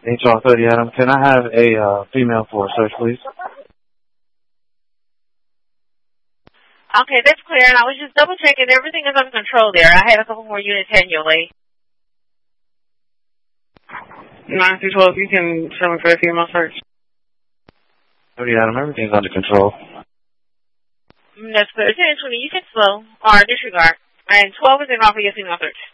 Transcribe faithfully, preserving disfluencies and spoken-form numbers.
H R thirty, Adam. Can I have a uh, female for a search, please? Okay, that's clear, and I was just double checking. Everything is under control there. I had a couple more units annually. nine through twelve, you can show me for a female search. thirty, Adam. Everything's under control. Mm, that's clear. ten and twenty, you can slow or disregard. And twelve is in off for your female search.